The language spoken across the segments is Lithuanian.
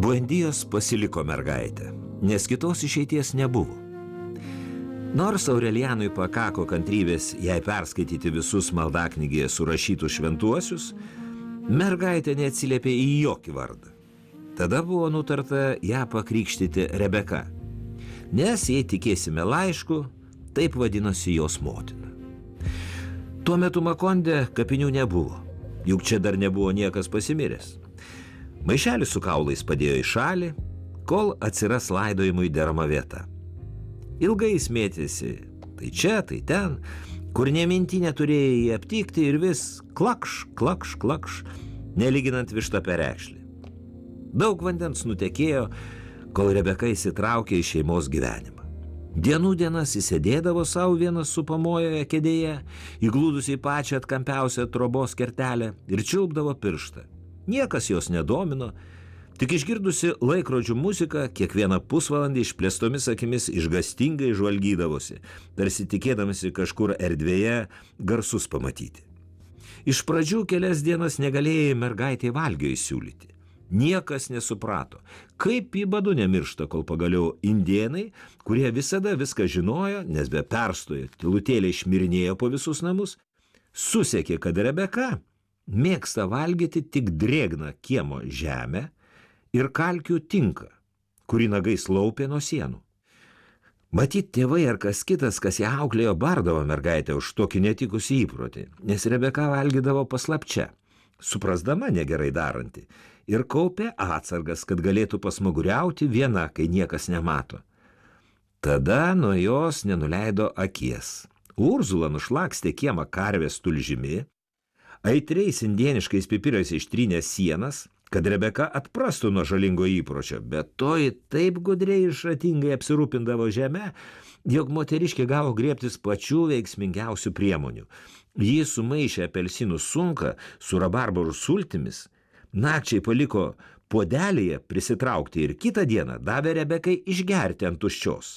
Buendijos pasiliko mergaitę, nes kitos išeities nebuvo. Nors Aurelianui pakako kantrybės jai perskaityti visus maldaknygėje surašytus šventuosius, mergaitė neatsiliepė į jokį vardą. Tada buvo nutarta ją pakrikštyti Rebeka, nes jei tikėsime laišku, taip vadinosi jos motina. Tuo metu Makonde kapinių nebuvo, juk čia dar nebuvo niekas pasimiręs. Maišelį su kaulais padėjo į šalį, kol atsiras laidojimui derama vieta. Ilgai jis mėtėsi, tai čia, tai ten, kur nė mintį neturėjo jį aptikti ir vis klakš, klakš, klakš, nelyginant vištą perekšlį. Daug vandens nutekėjo, kol Rebeka įsitraukė į šeimos gyvenimą. Dienų dienas įsėdėdavo savo vienas supamojoje kėdėje, įglūdusi į pačią atkampiausią trobos kertelę ir čiulpdavo pirštą. Niekas jos nedomino, tik išgirdusi laikrodžių muziką, kiekvieną pusvalandį išplėstomis akimis išgastingai žvalgydavosi, tarsi tikėdamasi kažkur erdvėje garsus pamatyti. Iš pradžių kelias dienas negalėjai mergaitei valgio įsiūlyti. Niekas nesuprato, kaip į badu nemiršta, kol pagaliau indėnai, kurie visada viską žinojo, nes be perstojo tylutėliai šmirinėjo po visus namus, susekė, kad Rebeka mėgsta valgyti tik drėgną kiemo žemę ir kalkių tinką, kurį nagais laupė nuo sienų. Matyt, tėvai ar kas kitas, kas ją auklėjo, bardavo mergaitę už tokį netikusį įprotį, nes Rebeka valgydavo paslapčia, suprasdama negerai daranti, ir kaupė atsargas, kad galėtų pasmaguriauti viena, kai niekas nemato. Tada nuo jos nenuleido akies. Urzula nušlakstė kiemą karvės tulžimi, aitriais indieniškais pipirais ištrynė sienas, kad Rebeka atprastų nuo žalingo įpročio, bet toji taip gudriai ir šratingai apsirūpindavo žemę, jog moteriškė gavo griebtis pačių veiksmingiausių priemonių. Ji sumaišė apelsinų sunką su rabarbarų sultimis, nakčiai paliko puodelyje prisitraukti ir kitą dieną davė Rebekai išgerti ant tuščios.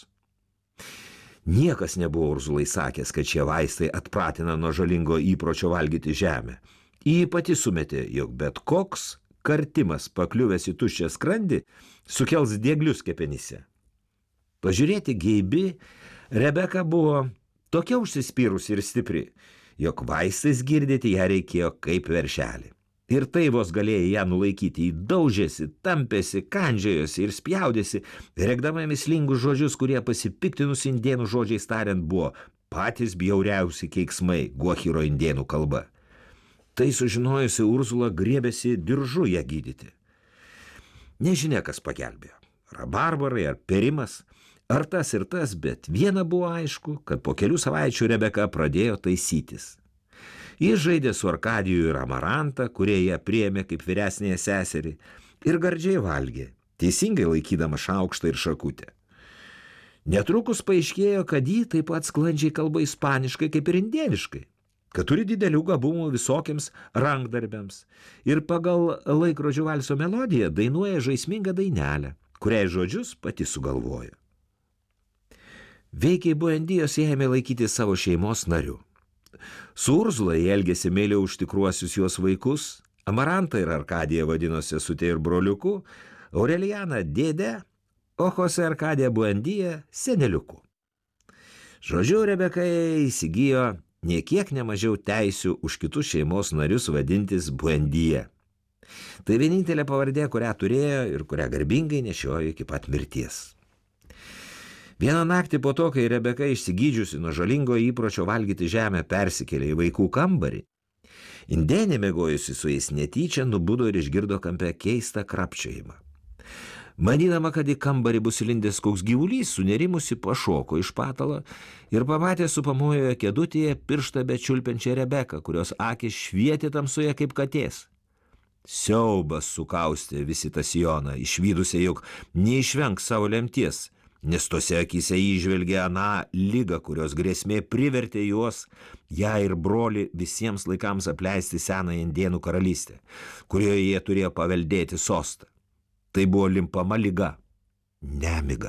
Niekas nebuvo Urzulai sakęs, kad šie vaistai atpratina nuo žalingo įpročio valgyti žemę. Ji pati sumetė, jog bet koks kartimas pakliuvęs į tuščią skrandį sukels dieglius kepenyse. Pažiūrėti geibi, Rebeka buvo tokia užsispyrusi ir stipri, jog vaistais girdėti ją reikėjo kaip veršelį. Ir tai vos galėjo ją nulaikyti, ji daužėsi, tampėsi, kandžiojosi ir spjaudėsi, regdama mįslingus žodžius, kurie pasipiktinus indėnų žodžiais tariant buvo patys bjauriausi keiksmai guahiro indėnų kalba. Tai sužinojusi Urzula griebėsi diržu ją gydyti. Nežinia, kas pagelbėjo, rabarbarai ar perimas, ar tas ir tas, bet viena buvo aišku, kad po kelių savaičių Rebeka pradėjo taisytis. Jis žaidė su Arkadiju ir Amaranta, kurie ją priėmė kaip vyresnėje seserį, ir gardžiai valgė, teisingai laikydama šaukštą ir šakutę. Netrukus paaiškėjo, kad ji taip pat sklandžiai kalba ispaniškai kaip ir indieniškai, kad turi didelių gabumų visokiams rankdarbiams ir pagal laikrodžių valso melodiją dainuoja žaismingą dainelę, kuriai žodžius pati sugalvojo. Veikiai Buendijos ėmė laikyti savo šeimos nariu. Su Urzula jie elgėsi meiliau už tikruosius jos vaikus, Amarantą ir Arkadiją vadino sesutė ir broliuku, Aurelianą dėdę, o Jose Arkadiją Buendiją seneliuku. Žodžiu, Rebeka įsigijo nė kiek nemažiau teisių už kitus šeimos narius vadintis Buendija. Tai vienintelė pavardė, kurią turėjo ir kurią garbingai nešiojo iki pat mirties. Vieną naktį po to, kai Rebeka išsigydžiusi nuo žalingo įpročio valgyti žemę persikėlė į vaikų kambarį, indėnė miegojusi su jais netyčia nubudo ir išgirdo kampe keistą krapčiojimą. Manydama, kad į kambarį bus įlindęs koks gyvulys, sunerimusi pašoko iš patalo ir pamatė supamojoje kėdutėje pirštą bečiulpiančią Rebeką, kurios akys švietė tamsoje kaip katės. Siaubas sukaustė visi tą Sijoną, išvydusią, jog neišvengs savo lemties, nes tose akyse įžvelgė aną ligą, kurios grėsmė privertė juos, ją ir brolį visiems laikams apleisti senąją indėnų karalystę, kurioje jie turėjo paveldėti sostą. Tai buvo limpama liga, nemiga.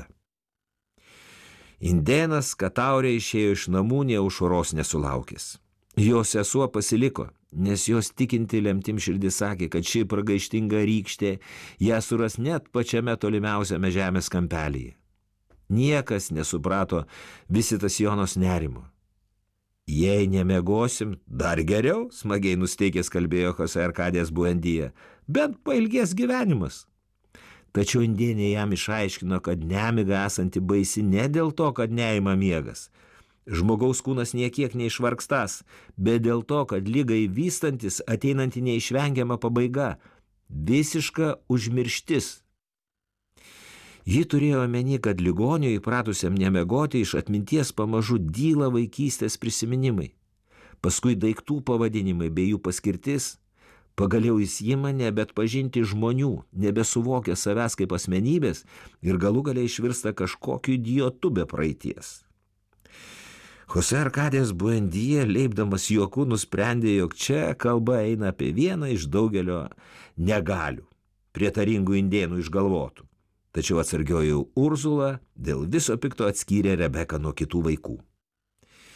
Indėnas Kataurė išėjo iš namų nė aušros nesulaukęs. Jo sesuo pasiliko nes jos tikinti lemtim širdis sakė, kad ši pragaištinga rykštė ją suras net pačiame tolimiausiame žemės kampelyje. Niekas nesuprato visitas Jonos nerimo. Jei nemiegosim, dar geriau, smagiai nusteikęs kalbėjo Jose Arkadijas Buendija, bent pailgės gyvenimas. Tačiau indėnė jam išaiškino, kad nemiga esanti baisi ne dėl to, kad neima miegas. Žmogaus kūnas niekiek neišvargstas, bet dėl to, kad lygai vystantis ateinanti neišvengiama pabaiga, visiška užmirštis. Ji turėjo omeny, kad ligoniui įpratusiam nemiegoti iš atminties pamažu dyla vaikystės prisiminimai, paskui daiktų pavadinimai bei jų paskirtis, pagaliau jis ima nebeatpažinti žmonių, nebesuvokia savęs kaip asmenybės ir galų galiai išvirsta kažkokiu idiotu be praeities. Jose Arkadijas Buendija, leipdamas juoku, nusprendė, jog čia kalba eina apie vieną iš daugelio negalių, prietaringų indėnų išgalvotų. Tačiau atsargioji Urzula dėl viso pikto atskyrė Rebeką nuo kitų vaikų.